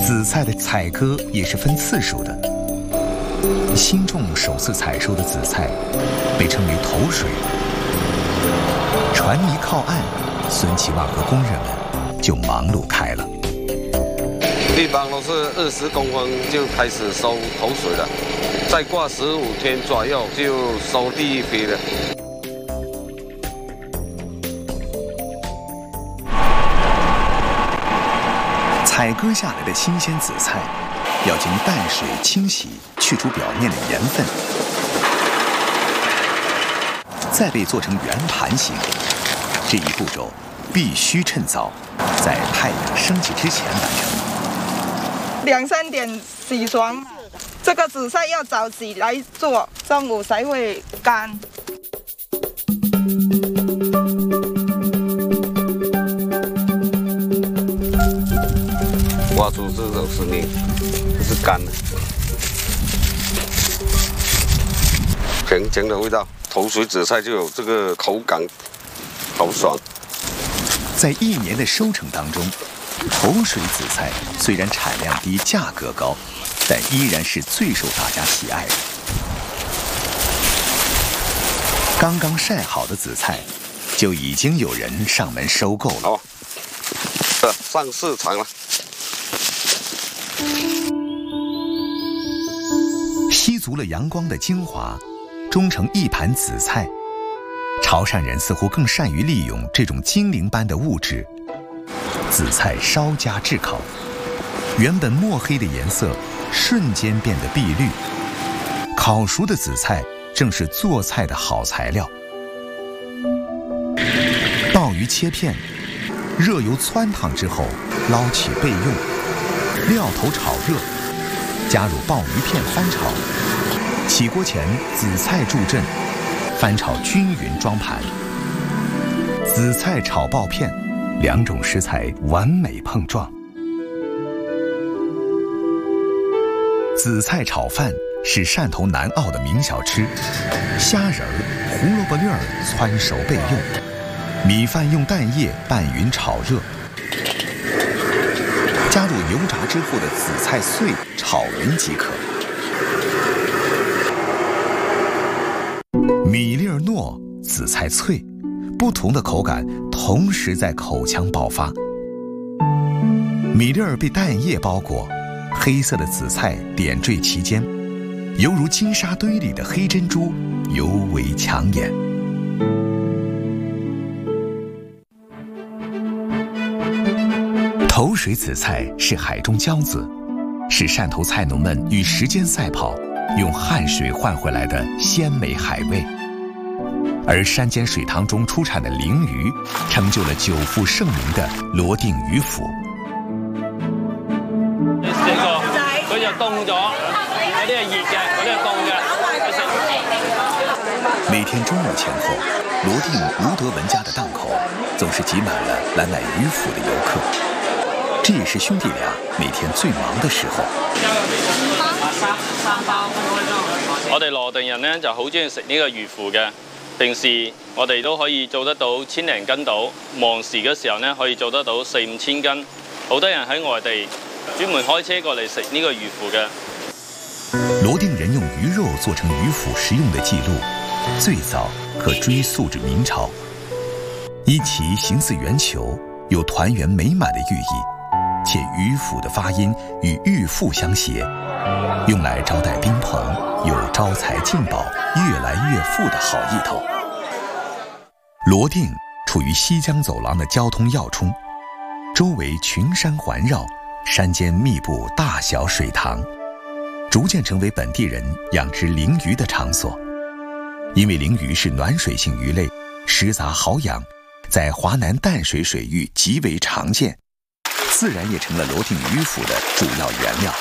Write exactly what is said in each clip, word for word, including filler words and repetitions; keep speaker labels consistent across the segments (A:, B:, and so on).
A: 紫菜的采割也是分次数的。新种首次采收的紫菜被称为头水。船一靠岸，孙启旺和工人们就忙碌开了。
B: 一般都是二十公分就开始收头水了，再过十五天左右就收第一批了。
A: 采割下来的新鲜紫菜，要经淡水清洗，去除表面的盐分，再被做成圆盘形。这一步骤必须趁早，在太阳升起之前完成。
C: 两三点洗爽，这个紫菜要早起来做，中午才会干。
B: 挖出这种是泥，这是干的，甜甜的味道。头水紫菜就有这个口感，好爽。
A: 在一年的收成当中，头水紫菜虽然产量低、价格高，但依然是最受大家喜爱的。刚刚晒好的紫菜，就已经有人上门收购了。
B: 好，这上市场了。
A: 吸足了阳光的精华，种成一盘紫菜。潮汕人似乎更善于利用这种精灵般的物质。紫菜稍加炙烤，原本墨黑的颜色瞬间变得碧绿。烤熟的紫菜正是做菜的好材料。鲍鱼切片，热油汆烫之后捞起备用，料头炒热，加入鲍鱼片翻炒。起锅前，紫菜助阵，翻炒均匀装盘。紫菜炒鲍片，两种食材完美碰撞。紫菜炒饭是汕头南澳的名小吃，虾仁儿、胡萝卜粒儿汆熟备用，米饭用蛋液拌匀炒热，加入油炸之后的紫菜碎炒匀即可。米粒儿糯，紫菜脆，不同的口感同时在口腔爆发。米粒儿被蛋液包裹，黑色的紫菜点缀其间，犹如金沙堆里的黑珍珠，尤为抢眼。头水紫菜是海中骄子，是汕头菜农们与时间赛跑，用汗水换回来的鲜美海味。而山间水塘中出产的鲮鱼，成就了久负盛名的罗定鱼府。
D: 呢個佢就凍咗，有啲係熱嘅，有啲係凍嘅。
A: 每天中午前後，羅定吳德文家的檔口總是擠滿了來買魚府的遊客。這也是兄弟倆每天最忙的時候。
D: 我哋羅定人呢就好中意食呢個魚腐嘅。平時我哋都可以做得到千零斤到，忙時嘅時候呢可以做得到四五千斤。好多人喺外地專門開車過嚟食呢個魚腐嘅。
A: 羅定人用魚肉做成魚腐食用的記錄，最早可追溯至明朝。因其形似圓球，有團圓美滿的寓意，且魚腐的發音與玉腹相諧，用來招待賓朋，有招財進寶、越來越富的好意頭。羅定處於西江走廊的交通要衝，周圍群山環繞，山間密布大小水塘，逐漸成為本地人養殖鲮魚的場所。因為鲮魚是暖水性魚類，食雜好養，在華南淡水水域極為常見，自然也成了羅定魚腐的主要原料。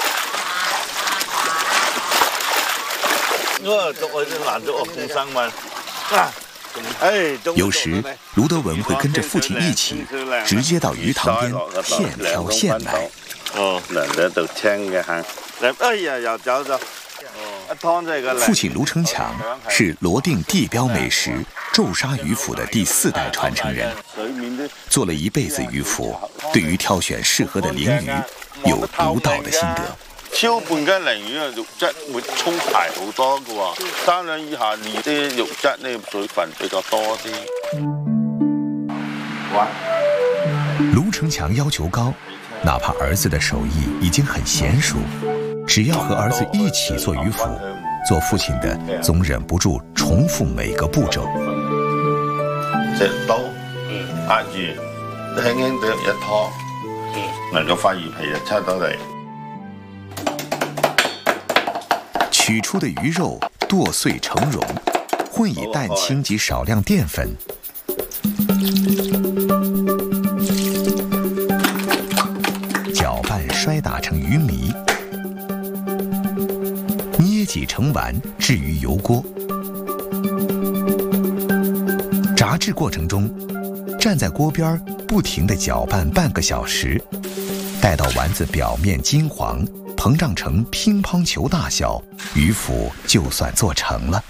A: 有時盧德文會跟着父親一起，直接到魚塘邊現挑現買。
E: 哦，兩隻都青嘅嚇，哎呀，又走咗。
A: 父親盧成強是羅定地標美食皺沙魚腐的第四代傳承人，做了一輩子魚腐，對於挑選適合的鲮魚， 有独到的心得。
E: 超半斤鯪魚嘅肉質會沖排好多嘅喎，三兩以下練啲肉質呢水分比較多啲。
A: 卢成强要求高，哪怕兒子的手藝已經很嫻熟，只要和兒子一起做魚腐，做父親的總忍不住重複每個步驟。
E: 隻刀壓住，輕輕地一拖，能夠塊魚皮就出到嚟。
A: 取出的魚肉剁碎成蓉，混以蛋清及少量澱粉。搅拌摔打成魚糜，捏擠成丸置於油鍋。炸製過程中，站在鍋邊不停地攪拌半個小時，待到丸子表面金黃，膨脹成乒乓球大小，魚腐就算做成了。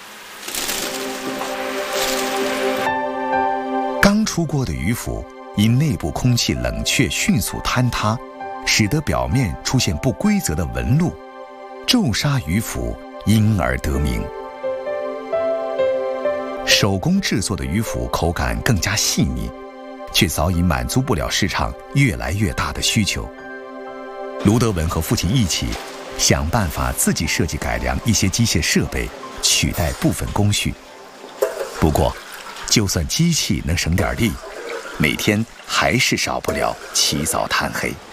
A: 剛出鍋的魚腐因內部空氣冷卻迅速坍塌，使得表面出現不規則的紋路，皺沙魚腐因而得名。手工製作的魚腐口感更加細膩，卻早已滿足不了市場越來越大的需求。盧德文和父親一起想辦法自己設計改良一些機械設備，取代部分工序。不過，就算機器能省點力，每天還是少不了起早貪黑。